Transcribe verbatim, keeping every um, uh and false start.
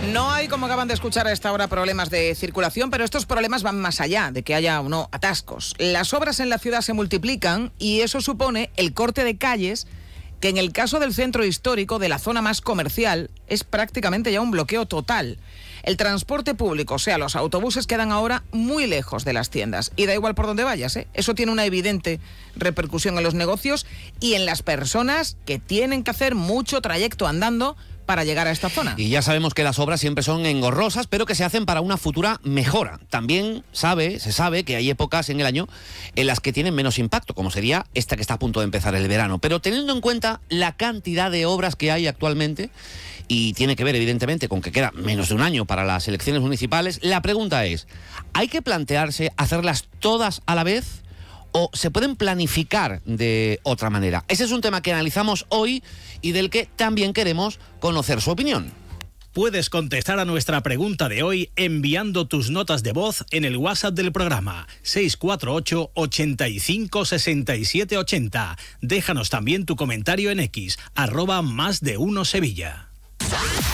No hay, como acaban de escuchar a esta hora, problemas de circulación, pero estos problemas van más allá de que haya o no atascos. Las obras en la ciudad se multiplican y eso supone el corte de calles, que en el caso del centro histórico, de la zona más comercial, es prácticamente ya un bloqueo total. El transporte público, o sea, los autobuses, quedan ahora muy lejos de las tiendas. Y da igual por dónde vayas, ¿eh? Eso tiene una evidente repercusión en los negocios y en las personas que tienen que hacer mucho trayecto andando para llegar a esta zona. Y ya sabemos que las obras siempre son engorrosas, pero que se hacen para una futura mejora. También sabe, se sabe que hay épocas en el año en las que tienen menos impacto, como sería esta que está a punto de empezar, el verano. Pero teniendo en cuenta la cantidad de obras que hay actualmente, y tiene que ver evidentemente con que queda menos de un año para las elecciones municipales, la pregunta es, ¿hay que plantearse hacerlas todas a la vez o se pueden planificar de otra manera? Ese es un tema que analizamos hoy y del que también queremos conocer su opinión. Puedes contestar a nuestra pregunta de hoy enviando tus notas de voz en el WhatsApp del programa seis cuatro ocho, ochenta y cinco, sesenta y siete ochenta. Déjanos también tu comentario en X, arroba más de uno Sevilla.